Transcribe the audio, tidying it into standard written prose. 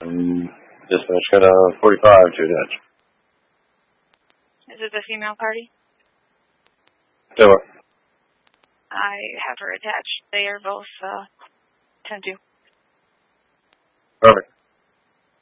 Dispatch got a 45 to attach. Is it the female party? Sure. I have her attached. They are both 10-2. Perfect.